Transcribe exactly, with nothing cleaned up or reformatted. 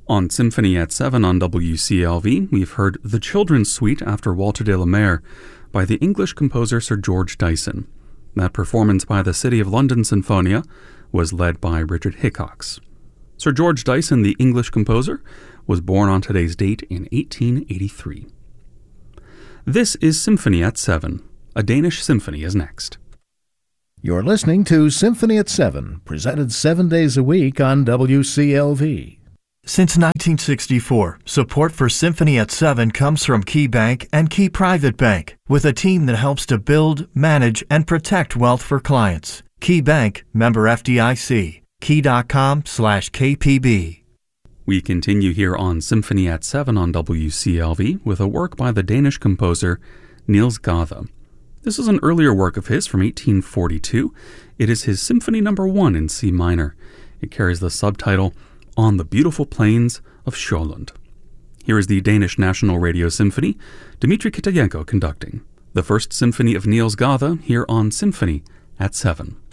On Symphony at seven on W C L V, we've heard The Children's Suite after Walter de la Mare by the English composer Sir George Dyson. That performance by the City of London Sinfonia was led by Richard Hickox. Sir George Dyson, the English composer, was born on today's date in eighteen eighty-three. This is Symphony at seven. A Danish symphony is next. You're listening to Symphony at seven, presented seven days a week on W C L V. Since nineteen sixty-four, support for Symphony at seven comes from Key Bank and Key Private Bank, with a team that helps to build, manage, and protect wealth for clients. Key Bank, member F D I C, key.com slash KPB. We continue here on Symphony at seven on W C L V with a work by the Danish composer Niels Gade. This is an earlier work of his from eighteen forty-two. It is his Symphony Number One in C minor. It carries the subtitle On the Beautiful Plains of Sjolund. Here is the Danish National Radio Symphony, Dmitri Kitayenko conducting. The First Symphony of Niels Gade here on Symphony at seven.